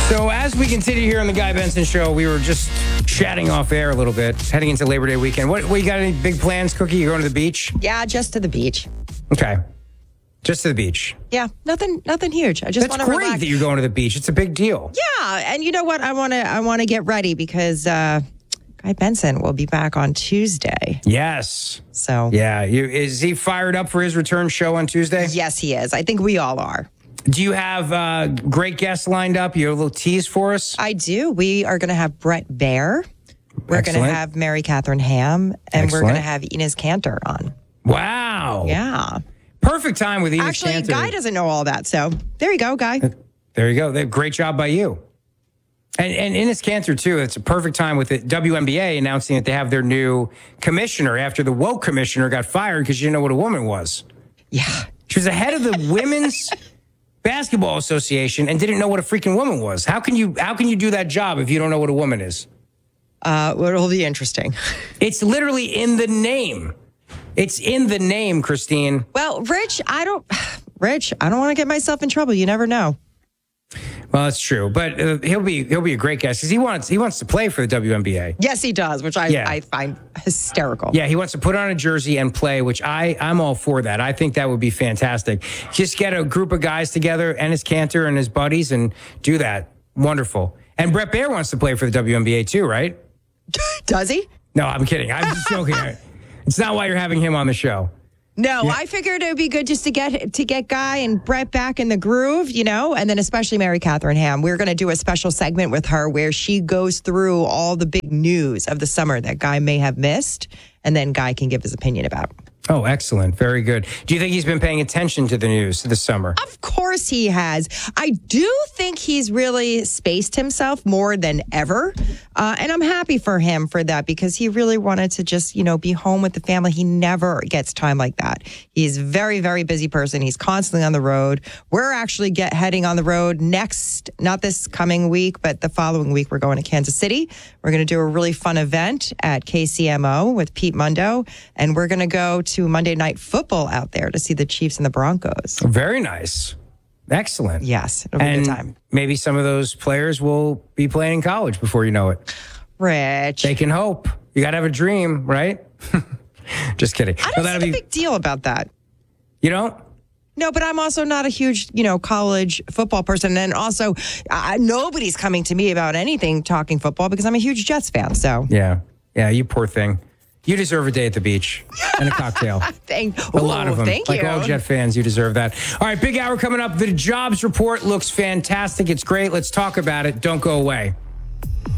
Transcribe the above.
So as we continue here on the Guy Benson Show, we were just chatting off air a little bit, heading into Labor Day weekend. What you got any big plans, Cookie? You going to the beach? Yeah, just to the beach. Okay. Just to the beach. Yeah, nothing huge. I just want to relax. That's great that you're going to the beach. It's a big deal. Yeah, and you know what? I want to get ready because Guy Benson will be back on Tuesday. Yes. So yeah, is he fired up for his return show on Tuesday? Yes, he is. I think we all are. Do you have great guests lined up? You have a little tease for us? I do. We are going to have Brett Baer. We're going to have Mary Catherine Ham, and we're going to have Enes Kanter on. Wow. Yeah. Perfect time with Enes Kanter. Actually, Guy doesn't know all that, so there you go, Guy. There you go. Great job by you. And Enes Kanter, too. It's a perfect time with the WNBA announcing that they have their new commissioner after the woke commissioner got fired because she didn't know what a woman was. Yeah. She was the head of the Women's Basketball Association and didn't know what a freaking woman was. How can you do that job if you don't know what a woman is? It'll be interesting. It's literally in the name. It's in the name, Christine. Well, Rich, I don't want to get myself in trouble. You never know. Well, that's true, but he'll be a great guest because he wants to play for the WNBA. Yes, he does, which I find hysterical. Yeah, he wants to put on a jersey and play, which I'm all for that. I think that would be fantastic. Just get a group of guys together, Enes Kanter and his buddies, and do that. Wonderful. And Brett Baer wants to play for the WNBA too, right? Does he? No, I'm kidding. I'm just joking. It's not why you're having him on the show. No, yeah. I figured it would be good just to get Guy and Brett back in the groove, and then especially Mary Catherine Ham. We're going to do a special segment with her where she goes through all the big news of the summer that Guy may have missed, and then Guy can give his opinion about. Oh, excellent. Very good. Do you think he's been paying attention to the news this summer? Of course he has. I do think he's really spaced himself more than ever. And I'm happy for him for that because he really wanted to just, be home with the family. He never gets time like that. He's a very, very busy person. He's constantly on the road. We're actually heading on the road next, not this coming week, but the following week, we're going to Kansas City. We're going to do a really fun event at KCMO with Pete Mundo. And we're going to go to Monday Night Football out there to see the Chiefs and the Broncos. Very nice. Excellent. Yes, it'll be a good time. Maybe some of those players will be playing in college before you know it. Rich. They can hope. You got to have a dream, right? Just kidding. I don't see a big deal about that. You don't? No, but I'm also not a huge, college football person. And also, nobody's coming to me about anything talking football because I'm a huge Jets fan. So Yeah, you poor thing. You deserve a day at the beach and a cocktail. A lot of them. Thank like you. all Jet fans, you deserve that. All right, big hour coming up. The jobs report looks fantastic. It's great. Let's talk about it. Don't go away.